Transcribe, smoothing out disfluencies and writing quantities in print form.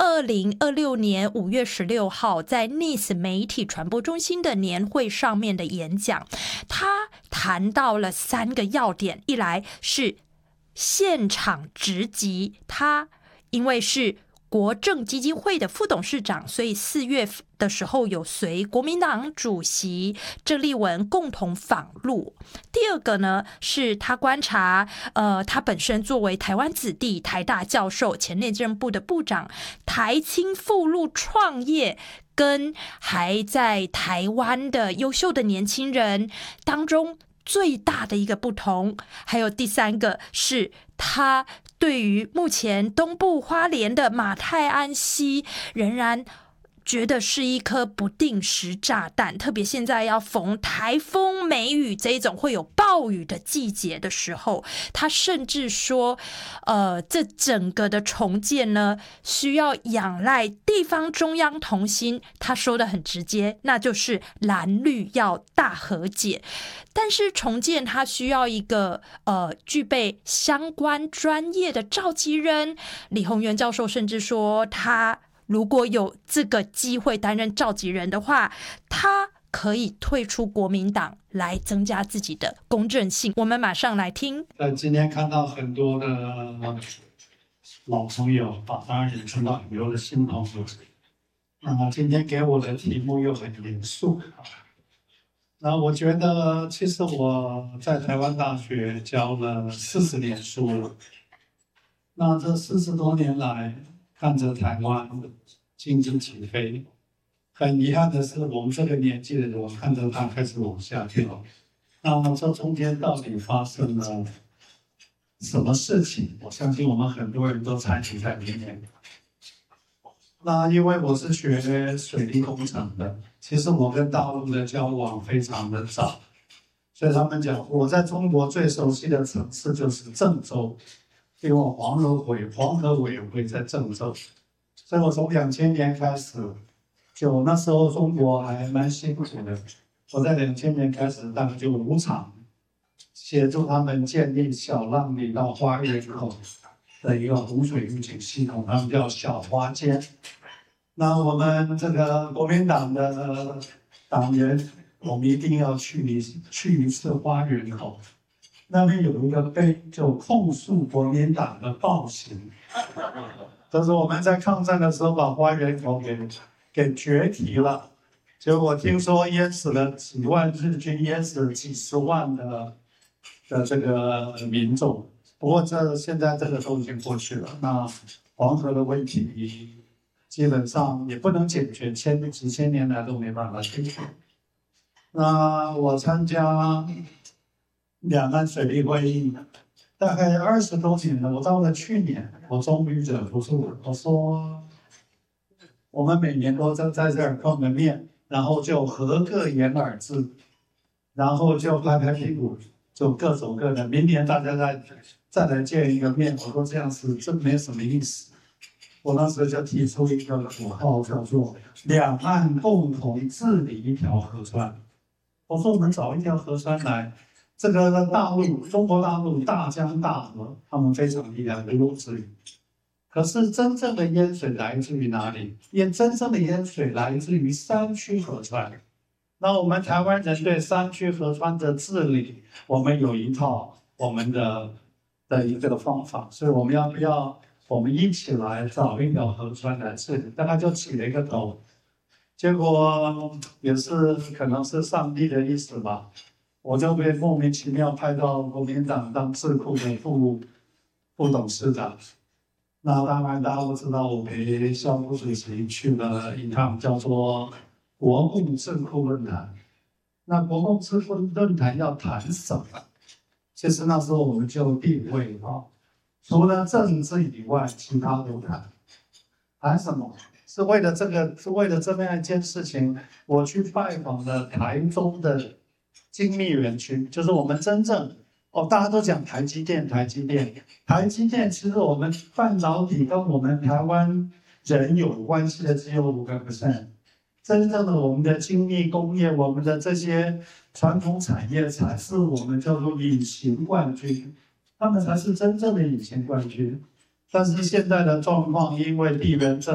2026年5月16号在 Nice 媒体传播中心的年会上面的演讲，他谈到了3个要点。一来是现场直击，他因为是国政基金会的副董事长，所以4月的时候有随国民党主席郑丽文共同访陆。第二个呢，是他观察他本身作为台湾子弟、台大教授、前内政部的部长，台青赴陆创业，跟还在台湾的优秀的年轻人当中最大的一个不同。还有第3个是他对于目前东部花莲的马太安溪仍然觉得是一颗不定时炸弹，特别现在要逢台风、梅雨这一种会有暴雨的季节的时候，他甚至说这整个的重建呢，需要仰赖地方中央同心。他说的很直接，那就是蓝绿要大和解。但是重建它需要一个具备相关专业的召集人。李鸿源教授甚至说，他如果有这个机会担任召集人的话，他可以退出国民党来增加自己的公正性。我们马上来听。 今天看到很多的老朋友，当然也看到很多的新朋友。今天给我的题目又很严肃。那我觉得，其实我在台湾大学教了40年书了。那这40多年来，看着台湾经济起飞，很遗憾的是，我们这个年纪的人看着它开始往下掉。那这中间到底发生了什么事情？我相信我们很多人都参与在里面。那因为我是学水利工程的，其实我跟大陆的交往非常的早，所以他们讲我在中国最熟悉的城市就是郑州，因为我黄河委员会在郑州，所以我从2000年开始，就那时候中国还蛮辛苦的，我在2000年开始大概就5场协助他们建立小浪里到花园口的一个洪水预警系统，他们叫小花间。那我们这个国民党的党员，我们一定要去一次花园口，那边有一个碑，就控诉国民党的暴行。这是我们在抗战的时候把花园口给决堤了，结果听说淹死了几万日军，淹死了几十万的这个民众。不过现在这个都已经过去了。那黄河的问题基本上也不能解决，几千年来都没办法解决。那我参加两岸水利会议大概20多年了，我到了去年，我终于忍不住了，我说我们每年都在这儿碰个面，然后就合个言而至，然后就拍拍屁股，就各走各的。明年大家再来见一个面，我说这样子真没什么意思。我那时候就提出一个口号，叫做两岸共同治理一条河川。我说我们找一条河川来，这个中国大陆大江大河，他们非常厉害，无庸置疑。可是真正的淹水来自于哪里？真正的淹水来自于山区河川。那我们台湾人对山区河川的治理，我们有一套我们的一个方法，所以我们要不要我们一起来找一条河川来治理？大概就起了一个头，结果也是可能是上帝的意思吧，我就被莫名其妙派到国民党当智库的副董事长。那当然大家都知道，我陪校务主席去了一趟叫做国共智库论坛。那国共智库论坛要谈什么？其实那时候我们就定位除了政治以外，其他都谈。谈什么？是为了这么样一件事情，我去拜访了台中的精密园区，就是我们真正大家都讲台积电，其实我们半导体跟我们台湾人有关系的只有5%。真正的我们的精密工业，我们的这些传统产业才是我们叫做隐形冠军，他们才是真正的隐形冠军。但是现在的状况，因为地缘政